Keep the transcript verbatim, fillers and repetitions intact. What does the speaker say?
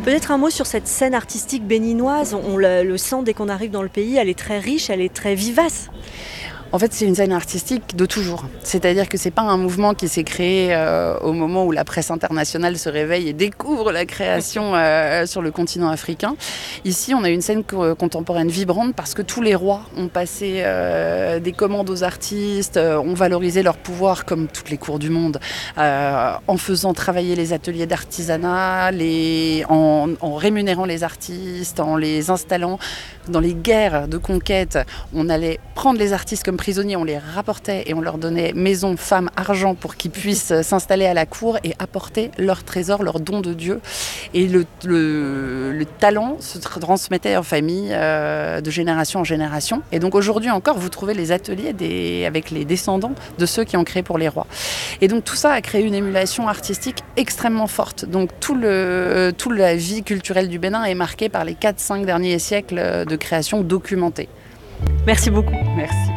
Peut-être un mot sur cette scène artistique béninoise. On le, le sent dès qu'on arrive dans le pays, elle est très riche, elle est très vivace. En fait, c'est une scène artistique de toujours. C'est-à-dire que c'est pas un mouvement qui s'est créé euh, au moment où la presse internationale se réveille et découvre la création euh, sur le continent africain. Ici, on a une scène co- contemporaine vibrante parce que tous les rois ont passé euh, des commandes aux artistes, euh, ont valorisé leur pouvoir comme toutes les cours du monde, euh, en faisant travailler les ateliers d'artisanat, les, en, en rémunérant les artistes, en les installant dans les guerres de conquête. On allait prendre les artistes comme prisonniers, on les rapportait et on leur donnait maison, femme, argent pour qu'ils puissent s'installer à la cour et apporter leurs trésors, leurs dons de Dieu. Et le, le, le talent se transmettait en famille euh, de génération en génération. Et donc aujourd'hui encore, vous trouvez les ateliers des, avec les descendants de ceux qui ont créé pour les rois. Et donc tout ça a créé une émulation artistique extrêmement forte. Donc tout le, toute la vie culturelle du Bénin est marquée par les quatre cinq derniers siècles de création documentée. Merci beaucoup. Merci.